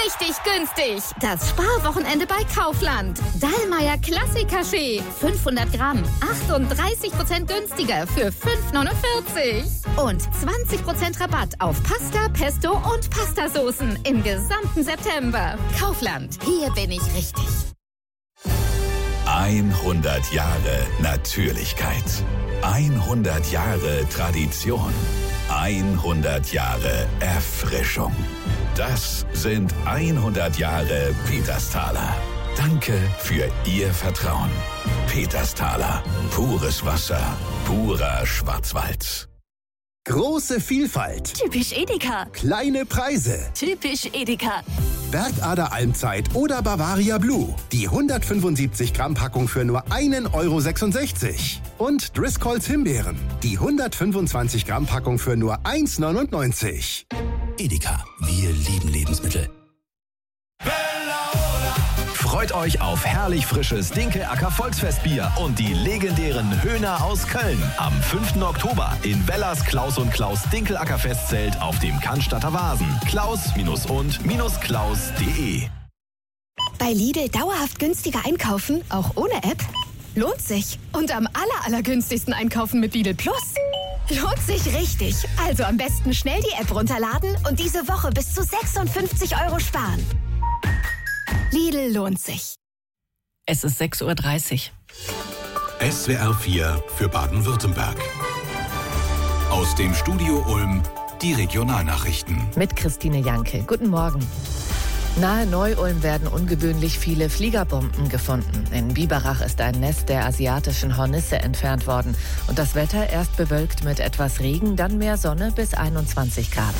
richtig günstig. Das Sparwochenende bei Kaufland. Dallmayr Klassiker-Kaffee. 500 Gramm. 38% günstiger für 5,49. Und 20% Rabatt auf Pasta, Pesto und Pastasoßen im gesamten September. Kaufland. Hier bin ich richtig. 100 Jahre Natürlichkeit. 100 Jahre Tradition. 100 Jahre Erfrischung. Das sind 100 Jahre Petersthaler. Danke für Ihr Vertrauen. Petersthaler. Pures Wasser. Purer Schwarzwald. Große Vielfalt. Typisch Edeka. Kleine Preise. Typisch Edeka. Bergader Almzeit oder Bavaria Blue. Die 175 Gramm Packung für nur 1,66 €. Und Driscolls Himbeeren. Die 125 Gramm Packung für nur 1,99 €. Edeka. Wir lieben Lebensmittel. Freut euch auf herrlich frisches Dinkel-Acker Volksfestbier und die legendären Höhner aus Köln. Am 5. Oktober in Bellas Klaus und Klaus Dinkel-Acker Festzelt auf dem Cannstatter Wasen. Klaus-und-klaus.de. Bei Lidl dauerhaft günstiger einkaufen, auch ohne App? Lohnt sich. Und am allergünstigsten einkaufen mit Lidl Plus? Lohnt sich richtig. Also am besten schnell die App runterladen und diese Woche bis zu 56 € sparen. Lidl lohnt sich. Es ist 6:30 Uhr. SWR 4 für Baden-Württemberg. Aus dem Studio Ulm die Regionalnachrichten. Mit Christine Janke. Guten Morgen. Nahe Neu-Ulm werden ungewöhnlich viele Fliegerbomben gefunden. In Biberach ist ein Nest der asiatischen Hornisse entfernt worden. Und das Wetter erst bewölkt mit etwas Regen, dann mehr Sonne bis 21 Grad.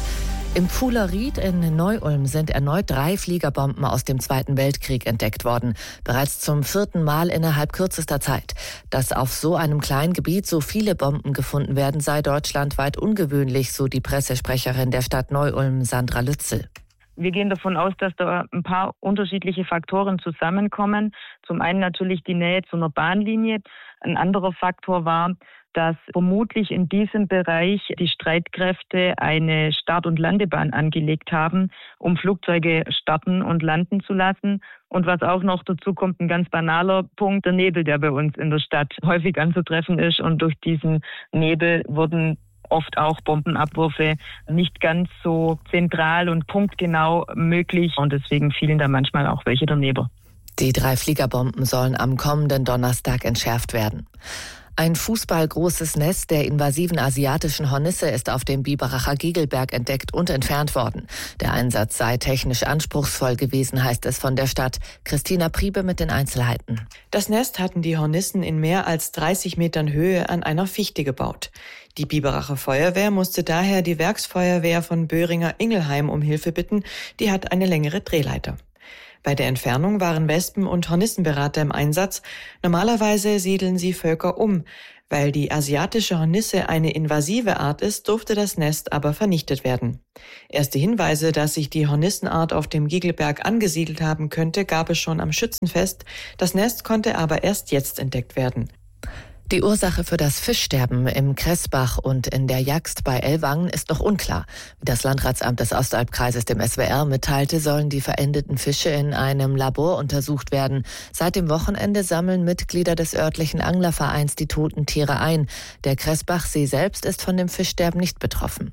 Im Pfuhler Ried in Neu-Ulm sind erneut 3 Fliegerbomben aus dem Zweiten Weltkrieg entdeckt worden. Bereits zum 4. Mal innerhalb kürzester Zeit. Dass auf so einem kleinen Gebiet so viele Bomben gefunden werden, sei deutschlandweit ungewöhnlich, so die Pressesprecherin der Stadt Neu-Ulm, Sandra Lützel. Wir gehen davon aus, dass da ein paar unterschiedliche Faktoren zusammenkommen. Zum einen natürlich die Nähe zu einer Bahnlinie. Ein anderer Faktor war, dass vermutlich in diesem Bereich die Streitkräfte eine Start- und Landebahn angelegt haben, um Flugzeuge starten und landen zu lassen. Und was auch noch dazu kommt, ein ganz banaler Punkt, der Nebel, der bei uns in der Stadt häufig anzutreffen ist. Und durch diesen Nebel wurden oft auch Bombenabwürfe nicht ganz so zentral und punktgenau möglich. Und deswegen fielen da manchmal auch welche daneben. Die 3 Fliegerbomben sollen am kommenden Donnerstag entschärft werden. Ein fußballgroßes Nest der invasiven asiatischen Hornisse ist auf dem Biberacher Gegelberg entdeckt und entfernt worden. Der Einsatz sei technisch anspruchsvoll gewesen, heißt es von der Stadt. Christina Priebe mit den Einzelheiten. Das Nest hatten die Hornissen in mehr als 30 Metern Höhe an einer Fichte gebaut. Die Biberacher Feuerwehr musste daher die Werksfeuerwehr von Böhringer-Ingelheim um Hilfe bitten. Die hat eine längere Drehleiter. Bei der Entfernung waren Wespen- und Hornissenberater im Einsatz. Normalerweise siedeln sie Völker um. Weil die asiatische Hornisse eine invasive Art ist, durfte das Nest aber vernichtet werden. Erste Hinweise, dass sich die Hornissenart auf dem Giegelberg angesiedelt haben könnte, gab es schon am Schützenfest. Das Nest konnte aber erst jetzt entdeckt werden. Die Ursache für das Fischsterben im Kressbach und in der Jagst bei Ellwangen ist noch unklar. Wie das Landratsamt des Ostalbkreises dem SWR mitteilte, sollen die verendeten Fische in einem Labor untersucht werden. Seit dem Wochenende sammeln Mitglieder des örtlichen Anglervereins die toten Tiere ein. Der Kressbachsee selbst ist von dem Fischsterben nicht betroffen.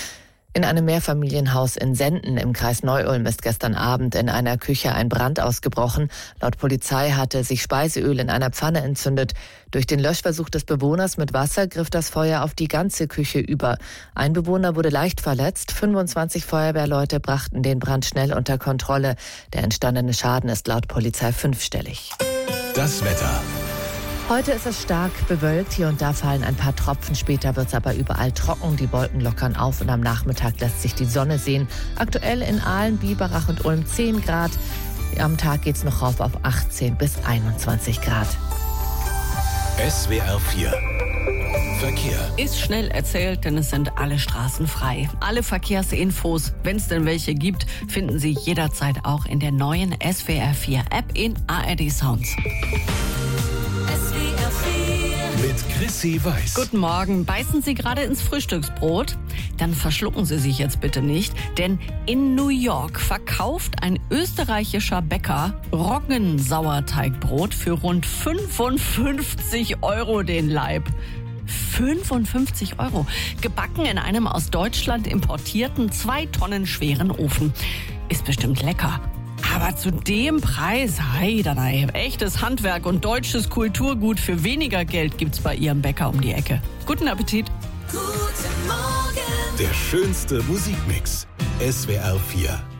In einem Mehrfamilienhaus in Senden im Kreis Neu-Ulm ist gestern Abend in einer Küche ein Brand ausgebrochen. Laut Polizei hatte sich Speiseöl in einer Pfanne entzündet. Durch den Löschversuch des Bewohners mit Wasser griff das Feuer auf die ganze Küche über. Ein Bewohner wurde leicht verletzt. 25 Feuerwehrleute brachten den Brand schnell unter Kontrolle. Der entstandene Schaden ist laut Polizei 5-stellig. Das Wetter. Heute ist es stark bewölkt, hier und da fallen ein paar Tropfen, später wird es aber überall trocken, die Wolken lockern auf und am Nachmittag lässt sich die Sonne sehen. Aktuell in Aalen, Biberach und Ulm 10 Grad, am Tag geht es noch rauf auf 18 bis 21 Grad. SWR 4 Verkehr. Ist schnell erzählt, denn es sind alle Straßen frei. Alle Verkehrsinfos, wenn es denn welche gibt, finden Sie jederzeit auch in der neuen SWR 4 App in ARD Sounds. Mit Chrissy Weiß. Guten Morgen. Beißen Sie gerade ins Frühstücksbrot? Dann verschlucken Sie sich jetzt bitte nicht, denn in New York verkauft ein österreichischer Bäcker Roggensauerteigbrot für rund 55 € den Laib. 55 €. Gebacken in einem aus Deutschland importierten 2 Tonnen schweren Ofen. Ist bestimmt lecker. Aber zu dem Preis, heidanei, echtes Handwerk und deutsches Kulturgut für weniger Geld gibt's bei Ihrem Bäcker um die Ecke. Guten Appetit. Der schönste Musikmix. SWR 4.